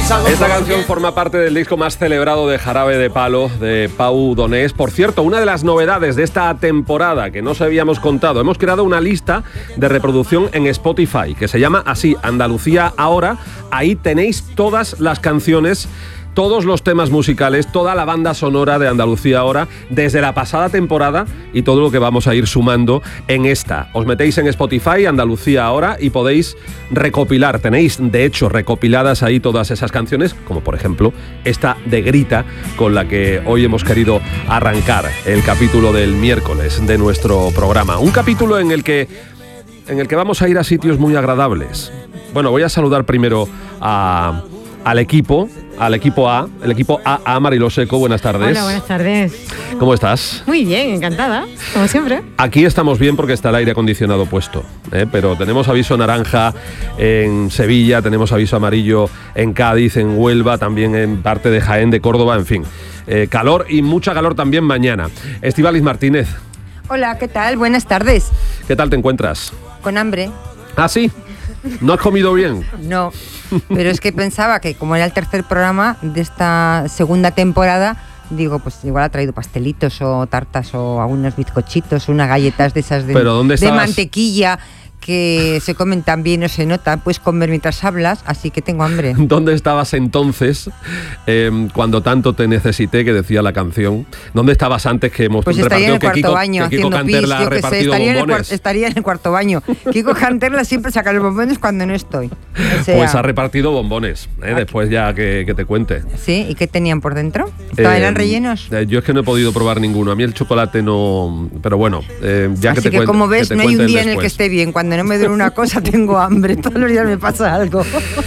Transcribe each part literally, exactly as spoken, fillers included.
Esta canción forma parte del disco más celebrado de Jarabe de Palo, de Pau Donés. Por cierto, una de las novedades de esta temporada que no os habíamos contado, hemos creado una lista de reproducción en Spotify que se llama así, Andalucía Ahora. Ahí tenéis todas las canciones, todos los temas musicales, toda la banda sonora de Andalucía Ahora desde la pasada temporada y todo lo que vamos a ir sumando en esta. Os metéis en Spotify, Andalucía Ahora, y podéis recopilar. Tenéis, de hecho, recopiladas ahí todas esas canciones, como por ejemplo esta de Grita, con la que hoy hemos querido arrancar el capítulo del miércoles de nuestro programa. Un capítulo en el que, en el que vamos a ir a sitios muy agradables. Bueno, voy a saludar primero a... al equipo, al equipo A, el equipo A A, Mariló Seco, buenas tardes. Hola, buenas tardes. ¿Cómo estás? Muy bien, encantada, como siempre. Aquí estamos bien porque está el aire acondicionado puesto, ¿eh? Pero tenemos aviso naranja en Sevilla, tenemos aviso amarillo en Cádiz, en Huelva, también en parte de Jaén, de Córdoba, en fin. Eh, calor y mucha calor también mañana. Estíbaliz Martínez. Hola, ¿qué tal? Buenas tardes. ¿Qué tal te encuentras? Con hambre. ¿Ah, sí? ¿No has comido bien? No, pero es que pensaba que como era el tercer programa de esta segunda temporada, digo, pues igual ha traído pastelitos o tartas o algunos bizcochitos o unas galletas de esas de, ¿Pero dónde de estabas? mantequilla que se comen tan bien o se nota, puedes comer mientras hablas, así que tengo hambre. ¿Dónde estabas entonces eh, cuando tanto te necesité, que decía la canción? ¿Dónde estabas antes que hemos Pues estaría en el que cuarto Kiko, baño que Kiko haciendo pis, Canterla ha yo que sé, repartido estaría en, el bombones? cuar- estaría en el cuarto baño. Kiko Canterla siempre saca los bombones cuando no estoy. O sea, Pues ha repartido bombones, ¿eh? Después ya que, que te cuente. ¿sí? ¿Y qué tenían por dentro? Eh, ¿Eran rellenos? eh, yo es que no he podido probar ninguno. A mí el chocolate no... Pero bueno, eh, ya Así que te que, cuente, como ves, que te no hay un cuenten día en el que después. esté bien. Cuando no me duele una cosa, tengo hambre. Todos los días me pasa algo.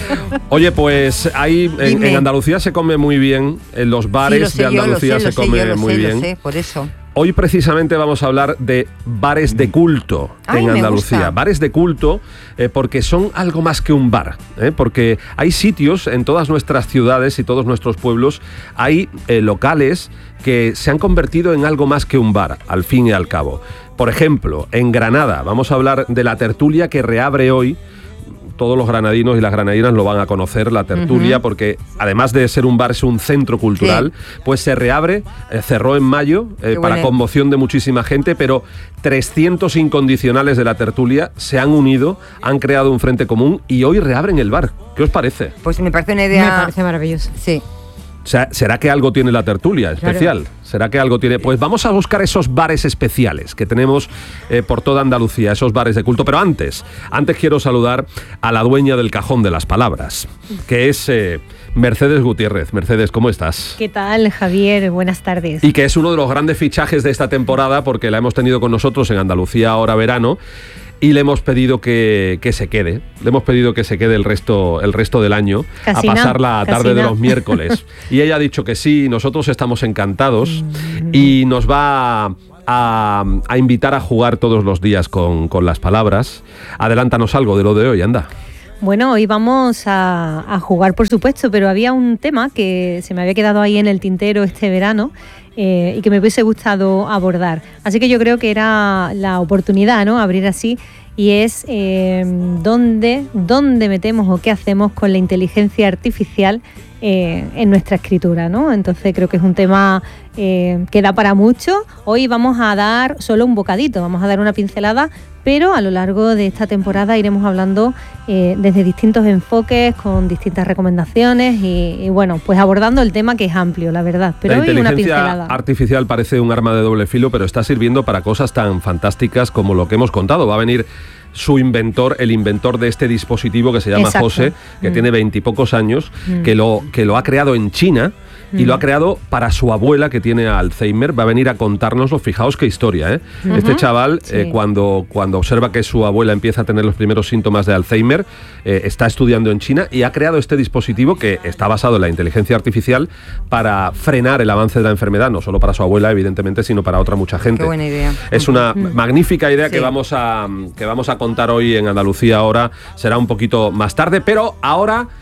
Oye, pues ahí en, Dime. en Andalucía se come muy bien. En los bares Sí, lo sé, de yo lo Andalucía sé, se lo sé, come yo lo muy sé, lo bien. sé, por eso. Hoy precisamente vamos a hablar de bares de culto Ay, en me Andalucía. gusta. Bares de culto eh, porque son algo más que un bar, ¿eh? Porque hay sitios en todas nuestras ciudades y todos nuestros pueblos, hay eh, locales que se han convertido en algo más que un bar, al fin y al cabo. Por ejemplo, en Granada vamos a hablar de la tertulia que reabre hoy. Todos los granadinos y las granadinas lo van a conocer, la tertulia, uh-huh. porque además de ser un bar, es un centro cultural, sí. Pues se reabre, eh, cerró en mayo, eh, para bueno. conmoción de muchísima gente, pero trescientos incondicionales de la tertulia se han unido, han creado un frente común y hoy reabren el bar. ¿Qué os parece? Pues me parece una idea... Me parece maravilloso. Sí. O sea, ¿será que algo tiene la tertulia especial? Claro. ¿Será que algo tiene...? Pues vamos a buscar esos bares especiales que tenemos eh, por toda Andalucía, esos bares de culto. Pero antes, antes quiero saludar a la dueña del cajón de las palabras, que es eh, Mercedes Gutiérrez. Mercedes, ¿cómo estás? ¿Qué tal, Javier? Buenas tardes. Y que es uno de los grandes fichajes de esta temporada porque la hemos tenido con nosotros en Andalucía Ahora Verano. Y le hemos pedido que, que se quede, le hemos pedido que se quede el resto, el resto del año, casi a pasar la tarde de los miércoles. Y ella ha dicho que sí, nosotros estamos encantados mm. y nos va a, a, a invitar a jugar todos los días con, con las palabras. Adelántanos algo de lo de hoy, anda. Bueno, hoy vamos a, a jugar, por supuesto, pero había un tema que se me había quedado ahí en el tintero este verano eh, y que me hubiese gustado abordar. Así que yo creo que era la oportunidad, ¿no? Abrir así, y es eh, dónde, dónde metemos o qué hacemos con la inteligencia artificial eh, en nuestra escritura, ¿no? Entonces creo que es un tema eh, que da para mucho. Hoy vamos a dar solo un bocadito, vamos a dar una pincelada, pero a lo largo de esta temporada iremos hablando eh, desde distintos enfoques, con distintas recomendaciones y, y bueno, pues abordando el tema, que es amplio, la verdad. Pero la hoy una inteligencia pincelada. artificial parece un arma de doble filo, pero está sirviendo para cosas tan fantásticas como lo que hemos contado. Va a venir su inventor, el inventor de este dispositivo que se llama Exacto. José, que mm. tiene veintipocos años, mm. que, lo, que lo ha creado en China. Y lo ha creado para su abuela, que tiene Alzheimer. Va a venir a contárnoslo. Fijaos qué historia, ¿eh? Uh-huh. Este chaval, sí. eh, cuando, cuando observa que su abuela empieza a tener los primeros síntomas de Alzheimer, eh, está estudiando en China y ha creado este dispositivo que está basado en la inteligencia artificial para frenar el avance de la enfermedad, no solo para su abuela, evidentemente, sino para otra mucha gente. Qué buena idea. Es una uh-huh. magnífica idea sí. que, vamos a, que vamos a contar hoy en Andalucía Ahora. Será un poquito más tarde, pero ahora...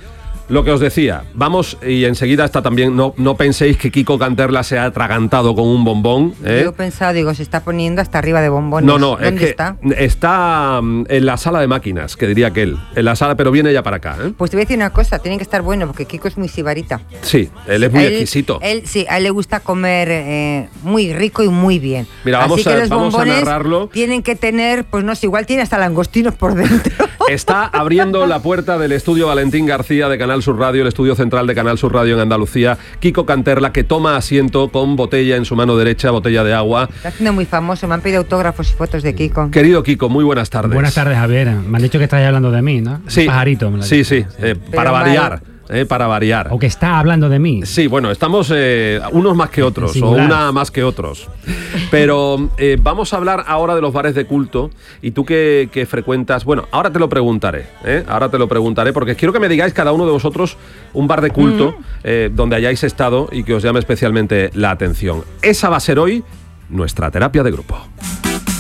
Lo que os decía, vamos, y enseguida está también, no, no penséis que Kiko Canterla se ha atragantado con un bombón. ¿eh? Yo he pensado, digo, se está poniendo hasta arriba de bombones. No, no, ¿Dónde es que está? está en la sala de máquinas, que diría aquel. En la sala, pero viene ya para acá. ¿eh? Pues te voy a decir una cosa, tiene que estar bueno, porque Kiko es muy sibarita. Sí, él es muy él, exquisito. Él, sí, a él le gusta comer eh, muy rico y muy bien. Mira, vamos, Así que a, los vamos a bombones narrarlo. tienen que tener, pues no sé, igual tiene hasta langostinos por dentro. Está abriendo la puerta del estudio Valentín García de Canal Sur Radio, el estudio central de Canal Sur Radio en Andalucía, Kiko Canterla, que toma asiento con botella en su mano derecha, botella de agua. Está haciendo muy famoso, me han pedido autógrafos y fotos de Kiko. Querido Kiko, muy buenas tardes. Buenas tardes, Javier. Me han dicho que estáis hablando de mí, ¿no? Sí, Pajarito. Me lo sí, dicho. sí, eh, para mal. variar. Eh, para variar. O que está hablando de mí. Sí, bueno, estamos eh, unos más que otros, o Singular. una más que otros. Pero eh, vamos a hablar ahora de los bares de culto. Y tú que, que frecuentas, bueno, ahora te lo preguntaré, ¿eh? Ahora te lo preguntaré, porque quiero que me digáis cada uno de vosotros un bar de culto mm. eh, donde hayáis estado y que os llame especialmente la atención. Esa va a ser hoy nuestra terapia de grupo.